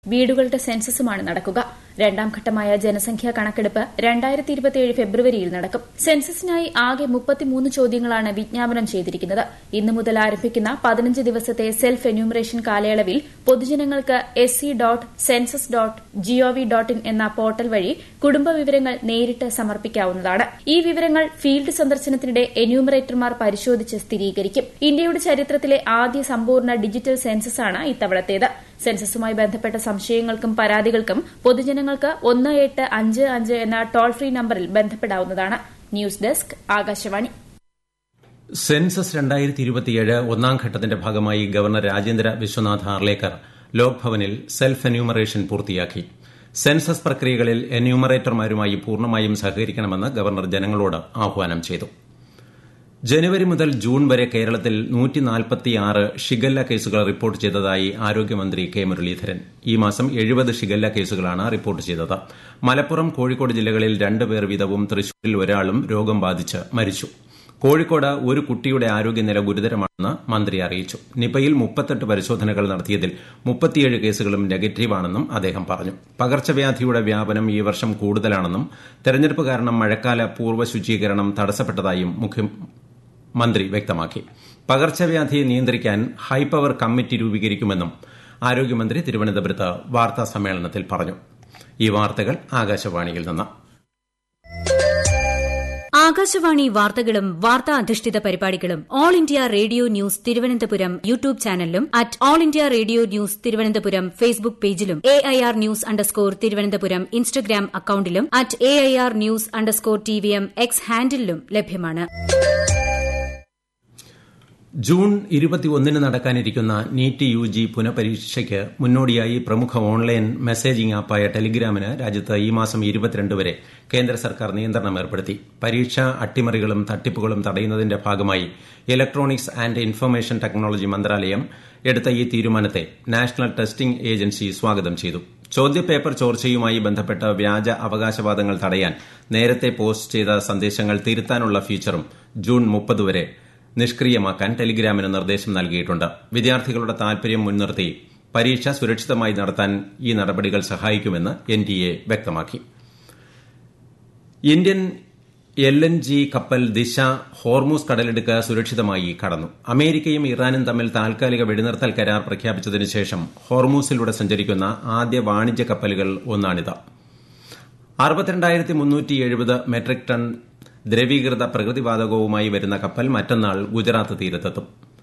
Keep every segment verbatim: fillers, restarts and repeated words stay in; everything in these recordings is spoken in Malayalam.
വീടുകളുടെ സെൻസസുമാണ് നടക്കുക. രണ്ടാം ഘട്ടമായ ജനസംഖ്യാ കണക്കെടുപ്പ് രണ്ടായിരത്തി ഇരുപത്തിയേഴ് ഫെബ്രുവരിയിൽ നടക്കും. സെൻസസിനായി ആകെ മുപ്പത്തിമൂന്ന് ചോദ്യങ്ങളാണ് വിജ്ഞാപനം ചെയ്തിരിക്കുന്നത്. ഇന്നു മുതൽ ആരംഭിക്കുന്ന പതിനഞ്ച് ദിവസത്തെ സെൽഫ് എന്യൂമറേഷൻ കാലയളവിൽ പൊതുജനങ്ങൾക്ക് S C dot census dot G O V dot in എന്ന പോർട്ടൽ വഴി കുടുംബ വിവരങ്ങൾ നേരിട്ട് സമർപ്പിക്കാവുന്നതാണ്. ഈ വിവരങ്ങൾ ഫീൽഡ് സന്ദർശനത്തിനിടെ എന്യൂമറേറ്റർമാർ പരിശോധിച്ച് സ്ഥിരീകരിക്കും. ഇന്ത്യയുടെ ചരിത്രത്തിലെ ആദ്യ സമ്പൂർണ്ണ ഡിജിറ്റൽ സെൻസസാണ് ഇത്തവണത്തേത്. സെൻസസുമായി ബന്ധപ്പെട്ട സംശയങ്ങൾക്കും പരാതികൾക്കും പൊതുജനങ്ങൾക്ക് ഒന്ന് എട്ട് അഞ്ച് അഞ്ച് എന്ന ടോൾ ഫ്രീ നമ്പറിൽ ബന്ധപ്പെടാവുന്നതാണ്. News desk Akashvani. സെൻസസ് രണ്ടായിരത്തി ഇരുപത്തിയേഴ് ഒന്നാം ഘട്ടത്തിന്റെ ഭാഗമായി governor Rajendra Vishwanath Arlekar ലോക്ഭവനിൽ self enumeration പൂർത്തിയാക്കി. സെൻസസ് പ്രക്രിയകളിൽ എന്യൂമറേറ്റർമാരുമായി പൂർണ്ണമായും സഹകരിക്കണമെന്ന് ഗവർണർ ജനങ്ങളോട് ആഹ്വാനം ചെയ്തു. ജനുവരി മുതൽ ജൂൺ വരെ കേരളത്തിൽ നൂറ്റി നാൽപ്പത്തിയാറ് ഷിഗല്ല കേസുകൾ റിപ്പോർട്ട് ചെയ്തതായി ആരോഗ്യമന്ത്രി കെ മുരളീധരൻ. ഈ മാസം എഴുപത് ഷിഗല്ല കേസുകളാണ് റിപ്പോർട്ട് ചെയ്തത്. മലപ്പുറം, കോഴിക്കോട് ജില്ലകളിൽ രണ്ട് പേർ വീതവും തൃശൂരിൽ ഒരാളും രോഗം ബാധിച്ച് മരിച്ചു. കോഴിക്കോട് ഒരു കുട്ടിയുടെ ആരോഗ്യനില ഗുരുതരമാണെന്ന് മന്ത്രി അറിയിച്ചു. നിപയിൽ മുപ്പത്തെട്ട് പരിശോധനകൾ നടത്തിയതിൽ മുപ്പത്തിയേഴ് കേസുകളും നെഗറ്റീവാണെന്നും അദ്ദേഹം പറഞ്ഞു. പകർച്ചവ്യാധിയുടെ വ്യാപനം ഈ വർഷം കൂടുതലാണെന്നും തെരഞ്ഞെടുപ്പ് കാരണം മഴക്കാല പൂർവ്വ ശുചീകരണം തടസ്സപ്പെട്ടതായും മന്ത്രി വ്യക്തമാക്കി. പകർച്ചവ്യാധിയെ നിയന്ത്രിക്കാൻ ഹൈപവർ കമ്മിറ്റി രൂപീകരിക്കുമെന്നും ആരോഗ്യമന്ത്രി തിരുവനന്തപുരത്ത് വാർത്താ സമ്മേളനത്തിൽ പറഞ്ഞു. ഈ വാർത്തകൾ ആകാശവാണിയിൽ നിന്ന്. ആകാശവാണി വാർത്തകളും വാർത്താ അധിഷ്ഠിത പരിപാടികളും all India radio news Thiruvananthapuram YouTube ചാനലിലും at all India radio news Thiruvananthapuram Facebook പേജിലും A I R news underscore Thiruvananthapuram Instagram അക്കൌണ്ടിലും at A I R news underscore T V M X ഹാൻഡിലും ലഭ്യമാണ്. ജൂൺ ഇരുപത്തിയൊന്നിന് നടക്കാനിരിക്കുന്ന നീറ്റ് യു ജി പുനഃപരീക്ഷയ്ക്ക് മുന്നോടിയായി പ്രമുഖ ഓൺലൈൻ മെസ്സേജിംഗ് ആപ്പായ ടെലിഗ്രാമിന് രാജ്യത്ത് ഈ മാസം ഇരുപത്തിരണ്ട് വരെ കേന്ദ്ര സർക്കാർ നിയന്ത്രണം ഏർപ്പെടുത്തി. പരീക്ഷാ അട്ടിമറികളും തട്ടിപ്പുകളും തടയുന്നതിന്റെ ഭാഗമായി ഇലക്ട്രോണിക്സ് ആന്റ് ഇൻഫർമേഷൻ ടെക്നോളജി മന്ത്രാലയം എടുത്ത ഈ തീരുമാനത്തെ നാഷണൽ ടെസ്റ്റിംഗ് ഏജൻസി സ്വാഗതം ചെയ്തു. ചോദ്യപേപ്പർ ചോർച്ചയുമായി ബന്ധപ്പെട്ട് വ്യാജ അവകാശവാദങ്ങൾ തടയാൻ നേരത്തെ പോസ്റ്റ് ചെയ്ത സന്ദേശങ്ങൾ തിരുത്താനുള്ള ഫീച്ചറും ജൂൺ മുപ്പത് വരെ നിഷ്ക്രിയമാക്കാൻ ടെലിഗ്രാമിന് നിർദ്ദേശം നൽകിയിട്ടുണ്ട്. വിദ്യാർത്ഥികളുടെ താൽപര്യം മുൻനിർത്തി പരീക്ഷ സുരക്ഷിതമായി നടത്താൻ ഈ നടപടികൾ സഹായിക്കുമെന്ന് എൻ ടി എ വ്യക്തമാക്കി. ഇന്ത്യൻ എൽ എൻ ജി കപ്പൽ ദിശ ഹോർമൂസ് കടലിടുക്ക് സുരക്ഷിതമായി കടന്നു. അമേരിക്കയും ഇറാനും തമ്മിൽ താൽക്കാലിക വെടിനിർത്തൽ കരാർ പ്രഖ്യാപിച്ചതിനു ശേഷം ഹോർമൂസിലൂടെ സഞ്ചരിക്കുന്ന ആദ്യ വാണിജ്യ കപ്പലുകൾ ഒന്നാണിത്. അറുപത്തിരണ്ടായിരത്തി മുന്നൂറ്റി എഴുപത് മെട്രിക് ടൺ ദ്രവീകൃത പ്രകൃതിവാതകവുമായി വരുന്ന കപ്പൽ മറ്റന്നാൾ ഗുജറാത്ത് തീരത്തെത്തും.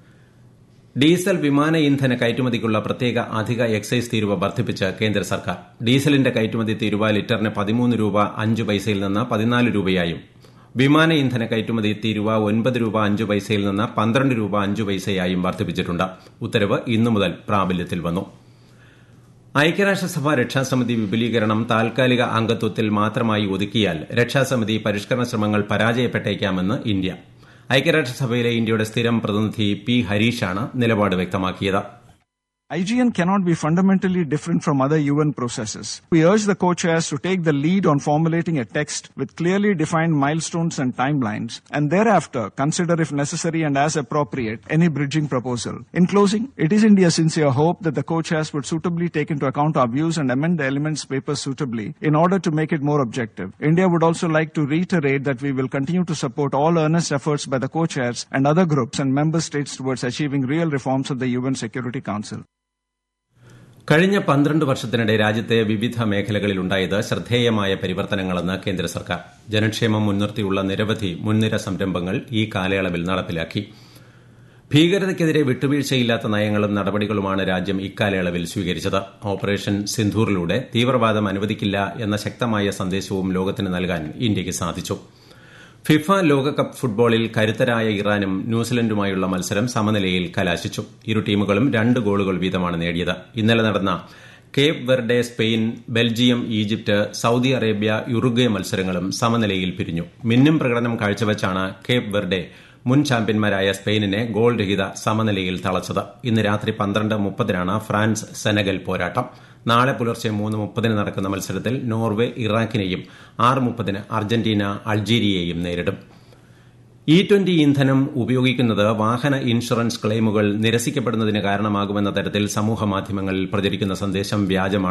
ഡീസൽ വിമാന ഇന്ധന കയറ്റുമതിക്കുള്ള പ്രത്യേക അധിക എക്സൈസ് തീരുവ വർദ്ധിപ്പിച്ച് കേന്ദ്ര സർക്കാർ. ഡീസലിന്റെ കയറ്റുമതി തീരുവ ലിറ്ററിന് പതിമൂന്ന് രൂപ അഞ്ച് പൈസയിൽ നിന്ന് പതിനാല് രൂപയായും വിമാന ഇന്ധന കയറ്റുമതി തീരുവ ഒൻപത് രൂപ അഞ്ച് പൈസയിൽ നിന്ന് പന്ത്രണ്ട് രൂപ അഞ്ച് പൈസയായും വർദ്ധിപ്പിച്ചിട്ടുണ്ട്. ഉത്തരവ് ഇന്നു മുതൽ പ്രാബല്യത്തിൽ വന്നു. ഐക്യരാഷ്ട്രസഭ രക്ഷാസമിതി വിപുലീകരണം താൽക്കാലിക അംഗത്വത്തിൽ മാത്രമായി ഒതുക്കിയാൽ രക്ഷാസമിതി പരിഷ്കരണ ശ്രമങ്ങൾ പരാജയപ്പെട്ടേക്കാമെന്ന് ഇന്ത്യ. ഐക്യരാഷ്ട്രസഭയിലെ ഇന്ത്യയുടെ സ്ഥിരം പ്രതിനിധി പി ഹരീഷാണ് നിലപാട് വ്യക്തമാക്കിയത്. I G N cannot be fundamentally different from other U N processes. We urge the co-chairs to take the lead on formulating a text with clearly defined milestones and timelines, and thereafter consider if necessary and as appropriate any bridging proposal. In closing, it is India's sincere hope that the co-chairs would suitably take into account our views and amend the elements papers suitably in order to make it more objective. India would also like to reiterate that we will continue to support all earnest efforts by the co-chairs and other groups and member states towards achieving real reforms of the U N Security Council. കഴിഞ്ഞ പന്ത്രണ്ട് വർഷത്തിനിടെ രാജ്യത്തെ വിവിധ മേഖലകളിലുണ്ടായത് ശ്രദ്ധേയമായ പരിവർത്തനങ്ങളെന്ന് കേന്ദ്ര സർക്കാർ. ജനക്ഷേമം മുൻനിർത്തിയുള്ള നിരവധി മുൻനിര സംരംഭങ്ങൾ ഈ കാലയളവിൽ നടപ്പിലാക്കി. ഭീകരതയ്ക്കെതിരെ വിട്ടുവീഴ്ചയില്ലാത്ത നയങ്ങളും നടപടികളുമാണ് രാജ്യം ഇക്കാലയളവിൽ സ്വീകരിച്ചത്. ഓപ്പറേഷൻ സിന്ധൂറിലൂടെ തീവ്രവാദം അനുവദിക്കില്ല എന്ന ശക്തമായ സന്ദേശവും ലോകത്തിന് നൽകാൻ ഇന്ത്യയ്ക്ക് സാധിച്ചു. ഫിഫ ലോകകപ്പ് ഫുട്ബോളിൽ കരുത്തരായ ഇറാനും ന്യൂസിലൻഡുമായുള്ള മത്സരം സമനിലയിൽ കലാശിച്ചു. ഇരു ടീമുകളും രണ്ട് ഗോളുകൾ വീതമാണ് നേടിയത്. ഇന്നലെ നടന്ന Cape Verde, Spain, Belgium, Egypt, Saudi Arabia, Uruguay മത്സരങ്ങളും സമനിലയിൽ പിരിഞ്ഞു. മിന്നും പ്രകടനം കാഴ്ചവച്ചാണ് കേപ്പ് വെർഡെ മുൻ ചാമ്പ്യന്മാരായ സ്പെയിനിനെ ഗോൾ രഹിത സമനിലയിൽ തളച്ചത്. ഇന്ന് രാത്രി പന്ത്രണ്ട് മുപ്പതിനാണ് ഫ്രാൻസ് സെനഗൽ പോരാട്ടം. നാളെ പുലർച്ചെ മൂന്ന് മുപ്പതിന് നടക്കുന്ന മത്സരത്തിൽ നോർവെ ഇറാഖിനെയും ആറ് മുപ്പതിന് അർജന്റീന അൾജീരിയയെയും നേരിടും. ഇ ട്വന്റി ഇന്ധനം ഉപയോഗിക്കുന്നത് വാഹന ഇൻഷുറൻസ് ക്ലെയിമുകൾ നിരസിക്കപ്പെടുന്നതിന് കാരണമാകുമെന്ന തരത്തിൽ സമൂഹമാധ്യമങ്ങളിൽ പ്രചരിക്കുന്ന സന്ദേശം വ്യാജമാണ്.